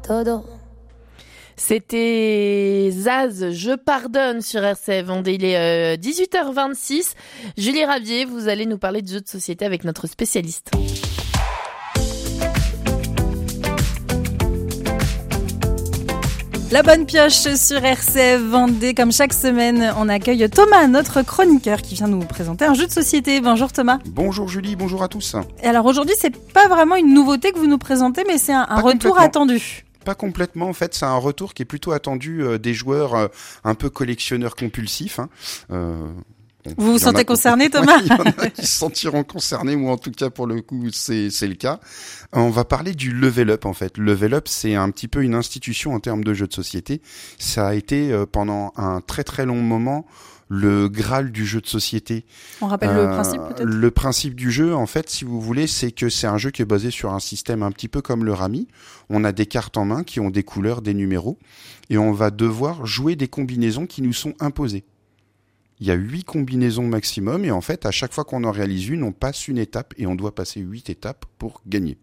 todo. C'était Zaz, Je pardonne sur RCF Vendée. Il est 18h26. Julie Ravier, vous allez nous parler de jeux de société avec notre spécialiste. La bonne pioche sur RCF Vendée. Comme chaque semaine, on accueille Thomas, notre chroniqueur, qui vient nous présenter un jeu de société. Bonjour Thomas. Bonjour Julie, bonjour à tous. Et alors aujourd'hui, c'est pas vraiment une nouveauté que vous nous présentez, mais c'est un retour attendu. Pas complètement, en fait, c'est un retour qui est plutôt attendu des joueurs un peu collectionneurs compulsifs. Vous vous sentez concerné, Thomas? Il y en a qui se sentiront concernés, ou en tout cas pour le coup c'est le cas. On va parler du Level Up en fait. Level Up, c'est un petit peu une institution en termes de jeux de société. Ça a été pendant un très très long moment le Graal du jeu de société. On rappelle le principe peut-être? Le principe du jeu, en fait, si vous voulez, c'est que c'est un jeu qui est basé sur un système un petit peu comme le Rami. On a des cartes en main qui ont des couleurs, des numéros, et on va devoir jouer des combinaisons qui nous sont imposées. Il y a 8 combinaisons maximum, et en fait, à chaque fois qu'on en réalise une, on passe une étape, et on doit passer 8 étapes pour gagner.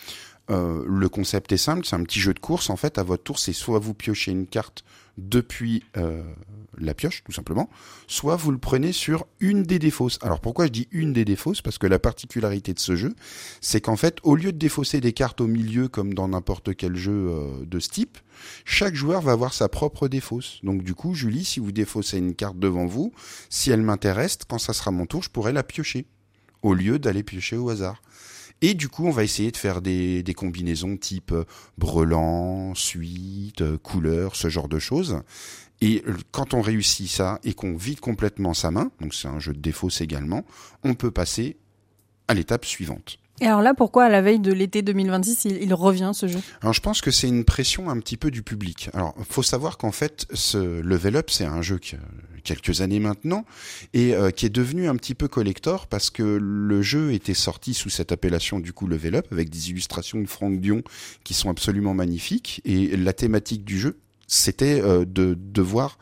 Le concept est simple, c'est un petit jeu de course. En fait, à votre tour, c'est soit vous piochez une carte depuis la pioche, tout simplement, soit vous le prenez sur une des défausses. Alors pourquoi je dis une des défausses? Parce que la particularité de ce jeu, c'est qu'en fait, au lieu de défausser des cartes au milieu comme dans n'importe quel jeu de ce type, chaque joueur va avoir sa propre défausse. Donc du coup, Julie, si vous défaussez une carte devant vous, si elle m'intéresse, quand ça sera mon tour, je pourrai la piocher, au lieu d'aller piocher au hasard. Et du coup, on va essayer de faire des combinaisons type brelan, suite, couleur, ce genre de choses. Et quand on réussit ça et qu'on vide complètement sa main, donc c'est un jeu de défausse également, on peut passer à l'étape suivante. Et alors là, pourquoi à la veille de l'été 2026, il revient ce jeu? Alors je pense que c'est une pression un petit peu du public. Alors faut savoir qu'en fait, ce Level Up, c'est un jeu qui a quelques années maintenant et qui est devenu un petit peu collector parce que le jeu était sorti sous cette appellation du coup Level Up avec des illustrations de Franck Dion qui sont absolument magnifiques et la thématique du jeu, c'était de devoir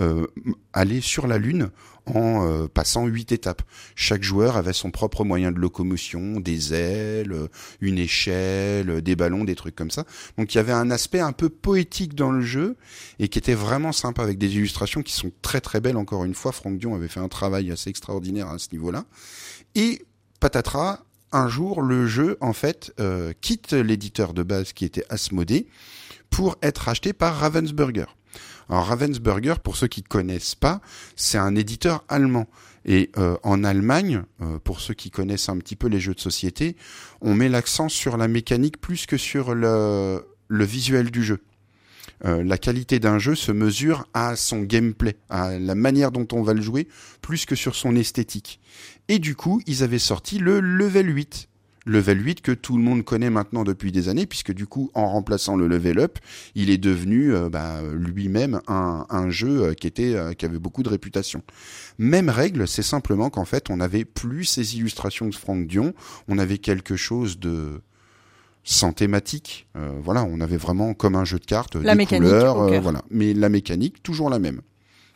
aller sur la Lune en passant 8 étapes. Chaque joueur avait son propre moyen de locomotion, des ailes, une échelle, des ballons, des trucs comme ça. Donc il y avait un aspect un peu poétique dans le jeu et qui était vraiment sympa avec des illustrations qui sont très très belles. Encore une fois, Franck Dion avait fait un travail assez extraordinaire à ce niveau-là. Et patatras, un jour le jeu en fait quitte l'éditeur de base qui était Asmodée pour être acheté par Ravensburger. Alors Ravensburger, pour ceux qui connaissent pas, c'est un éditeur allemand. Et en Allemagne, pour ceux qui connaissent un petit peu les jeux de société, on met l'accent sur la mécanique plus que sur le visuel du jeu. La qualité d'un jeu se mesure à son gameplay, à la manière dont on va le jouer, plus que sur son esthétique. Et du coup, ils avaient sorti le Level 8. Level 8 que tout le monde connaît maintenant depuis des années, puisque du coup, en remplaçant le Level Up, il est devenu lui-même un jeu qui avait beaucoup de réputation. Même règle, c'est simplement qu'en fait, on n'avait plus ces illustrations de Franck Dion, on avait quelque chose de sans thématique. On avait vraiment comme un jeu de cartes, la des couleurs, okay. Mais la mécanique, toujours la même.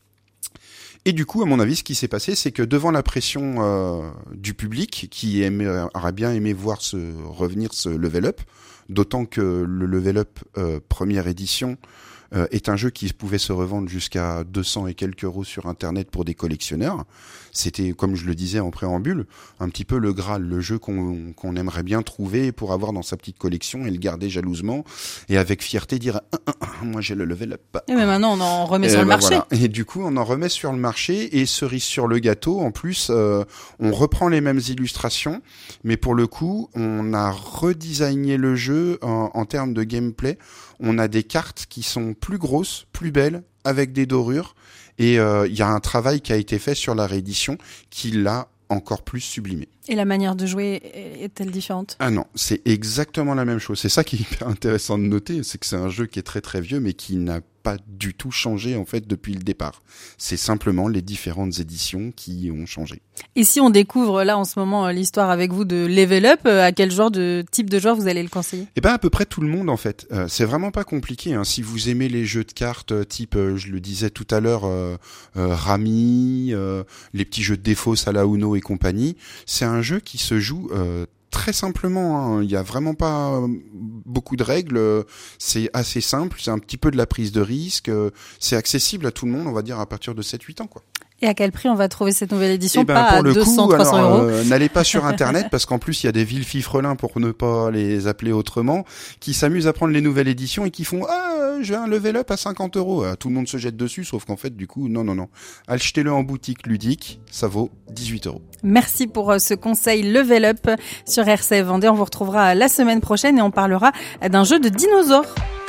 Et du coup, à mon avis, ce qui s'est passé, c'est que devant la pression du public, qui aurait bien aimé voir revenir ce Level Up, d'autant que le Level Up première édition est un jeu qui pouvait se revendre jusqu'à 200 et quelques euros sur Internet pour des collectionneurs. C'était, comme je le disais en préambule, un petit peu le Graal, le jeu qu'on aimerait bien trouver pour avoir dans sa petite collection et le garder jalousement et avec fierté dire « moi j'ai le Level Up ». Mais maintenant on en remet sur le marché. Voilà. Et du coup on en remet sur le marché et cerise sur le gâteau, en plus on reprend les mêmes illustrations, mais pour le coup on a redesigné le jeu en termes de gameplay. On a des cartes qui sont plus grosses, plus belles, avec des dorures. Et il y a un travail qui a été fait sur la réédition qui l'a encore plus sublimé. Et la manière de jouer est-elle différente? Ah non, c'est exactement la même chose. C'est ça qui est hyper intéressant de noter, c'est que c'est un jeu qui est très très vieux, mais qui n'a pas du tout changé en fait depuis le départ. C'est simplement les différentes éditions qui ont changé. Et si on découvre là en ce moment l'histoire avec vous de Level Up, à quel type de joueur vous allez le conseiller? Eh ben à peu près tout le monde en fait. C'est vraiment pas compliqué. Hein. Si vous aimez les jeux de cartes type, je le disais tout à l'heure, Rami, les petits jeux de défausse à la Uno et compagnie, c'est un jeu qui se joue très simplement, il y a vraiment pas beaucoup de règles, c'est assez simple, c'est un petit peu de la prise de risque, c'est accessible à tout le monde, on va dire à partir de 7-8 ans, quoi. Et à quel prix on va trouver cette nouvelle édition? Pas pour à le 200, coup, 300 euros. N'allez pas sur Internet parce qu'en plus il y a des vilefifrelins, pour ne pas les appeler autrement, qui s'amusent à prendre les nouvelles éditions et qui font j'ai un level up à 50 euros. Tout le monde se jette dessus, sauf qu'en fait du coup non. Achetez-le en boutique ludique, ça vaut 18 euros. Merci pour ce conseil Level Up sur RCF Vendée. On vous retrouvera la semaine prochaine et on parlera d'un jeu de dinosaures.